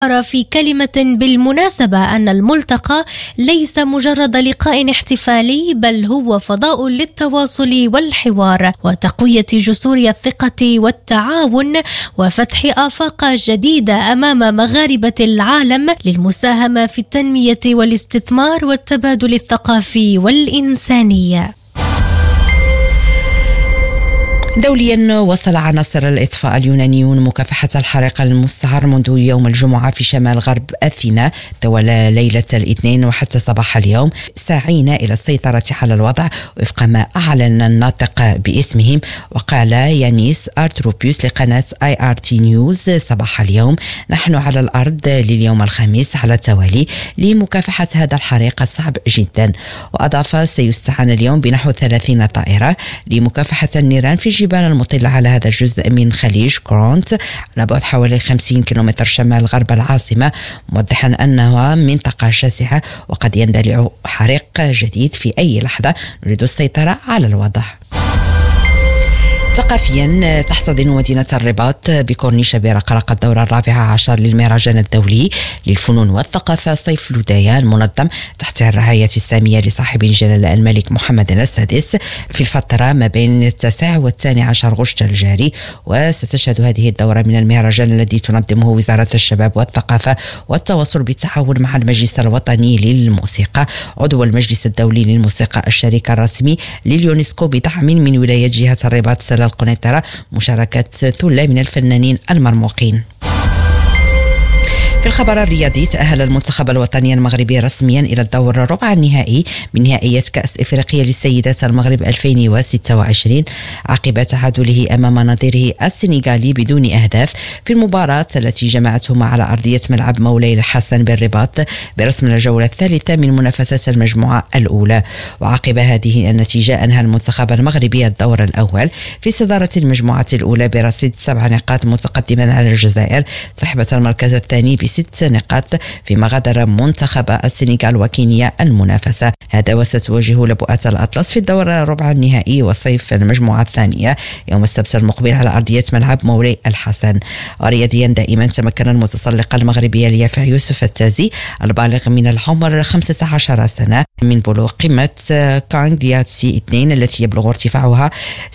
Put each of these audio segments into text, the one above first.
في كلمة بالمناسبة أن الملتقى ليس مجرد لقاء احتفالي، بل هو فضاء للتواصل والحوار وتقوية جسور الثقة والتعاون وفتح آفاق جديدة أمام مغاربة العالم للمساهمة في التنمية والاستثمار والتبادل الثقافي والإنساني. دوليا، وصل عناصر الإطفاء اليونانيون مكافحة الحريق المستعر منذ يوم الجمعة في شمال غرب أثينا طوال ليلة الاثنين وحتى صباح اليوم، ساعين إلى السيطرة على الوضع وفق ما أعلن الناطق باسمهم. وقال يانيس أرتروبيوس لقناة IRT نيوز صباح اليوم: نحن على الأرض لليوم الخامس على التوالي لمكافحة هذا الحريق الصعب جدا. وأضاف: سيستعان اليوم بنحو 30 طائرة لمكافحة النيران في الجبال المطلة على هذا الجزء من خليج كورونت على بعد حوالي 50 كيلومتر شمال غرب العاصمة، موضحا أنها منطقة شاسعة وقد يندلع حريق جديد في أي لحظة. نريد السيطرة على الوضع. ثقافيا، تحتضن مدينة الرباط بكورنيش برقراق الدورة 14 للمهرجان الدولي للفنون والثقافة صيف لوديان، منظم تحت الرعاية السامية لصاحب جلالة الملك محمد السادس في الفترة ما بين 9 و12 غشت الجاري. وستشهد هذه الدورة من المهرجان الذي تنظمه وزارة الشباب والثقافة والتواصل بالتعاون مع المجلس الوطني للموسيقى عضو المجلس الدولي للموسيقى الشريك الرسمي لليونسكو بدعم من ولاية جهة الرباط القنيطرة، مشاركة ثلة من الفنانين المرموقين. في الخبر الرياضي، تأهل المنتخب الوطني المغربي رسميا إلى الدور ربع النهائي من نهائيات كأس إفريقيا للسيدات المغرب 2026 عقب تعادله أمام نظيره السنغالي بدون أهداف في المباراة التي جمعتهما على أرضية ملعب مولاي الحسن بالرباط برسم الجولة الثالثة من منافسات المجموعة الأولى. وعقب هذه النتيجة أنهى المنتخب المغربي الدور الأول في صدارة المجموعة الأولى برصيد 7 نقاط متقدما على الجزائر صاحبة المركز الثاني ب6 نقاط، فيما غادر منتخب السنغال وكينيا المنافسة. هذا وستواجه لبؤة الأطلس في الدور ربع النهائي وصيف المجموعة الثانية يوم السبت المقبل على أرضية ملعب مولاي الحسن. ورياضيا، دائما تمكن المتسلقة المغربية اليافع يوسف التازي البالغ من العمر 15 سنة من بلوغ قمة كانغلياتسي 2 التي يبلغ ارتفاعها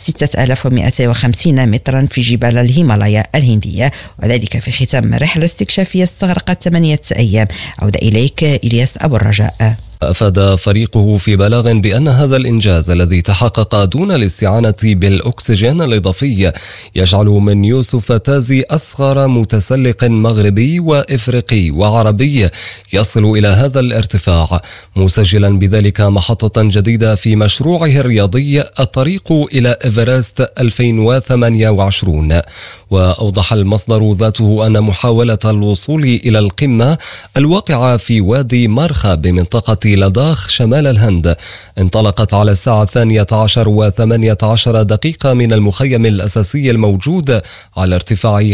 6250 مترا في جبال الهيمالايا الهندية، وذلك في ختام رحلة استكشافية استغرقت 8 أيام. عودة إليك إلياس أبو الرجاء. أفاد فريقه في بلاغ بأن هذا الإنجاز الذي تحقق دون الاستعانة بالأكسجين الإضافي يجعل من يوسف تازي أصغر متسلق مغربي وإفريقي وعربي يصل إلى هذا الارتفاع، مسجلا بذلك محطة جديدة في مشروعه الرياضي الطريق إلى إيفرست 2028. وأوضح المصدر ذاته أن محاولة الوصول إلى القمة الواقعة في وادي مرخى بمنطقة لداخ شمال الهند انطلقت على الساعة 12:18 من المخيم الأساسي الموجود على ارتفاع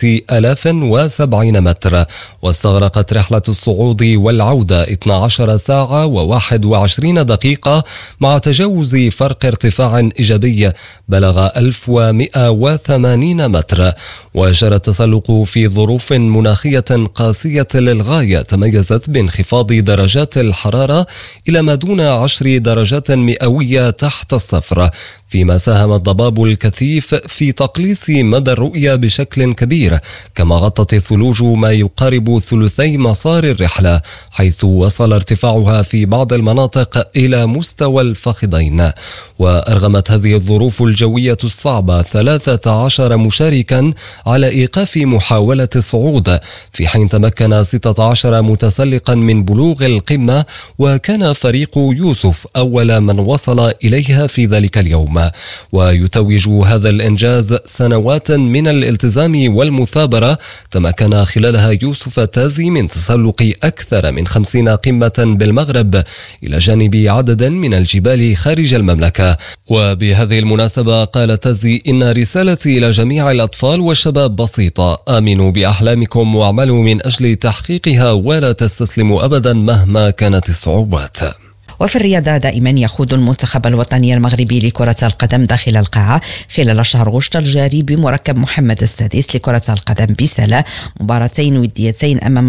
5070 متر، واستغرقت رحلة الصعود والعودة 12 ساعة و21 دقيقة مع تجاوز فرق ارتفاع إيجابي بلغ 1180 متر. وجرى التسلق في ظروف مناخية قاسية للغاية تميزت بانخفاض درجات الحرارة إلى ما دون 10 درجات مئوية تحت الصفر، فيما ساهم الضباب الكثيف في تقليص مدى الرؤية بشكل كبير، كما غطت الثلوج ما يقارب ثلثي مسار الرحلة، حيث وصل ارتفاعها في بعض المناطق إلى مستوى الفخذين. وأرغمت هذه الظروف الجوية الصعبة 13 مشاركا على إيقاف محاولة الصعود، في حين تمكن 16 متسلقا من بلوغ القمة، وكان فريق يوسف أول من وصل إليها في ذلك اليوم. ويتوج هذا الإنجاز سنوات من الالتزام والمثابرة تمكن خلالها يوسف تازي من تسلق أكثر من 50 قمة بالمغرب إلى جانب عدد من الجبال خارج المملكة. وبهذه المناسبة قال تازي: إن رسالتي إلى جميع الأطفال والشباب بسيطة، آمنوا بأحلامكم واعملوا من أجل تحقيقها ولا تستسلموا أبدا مهما كانت الصعوبات. وفي الرياضة دائما يخوض المنتخب الوطني المغربي لكرة القدم داخل القاعة خلال شهر غشت الجاري بمركب محمد السادس لكرة القدم بسلا مباراتين وديتين أمام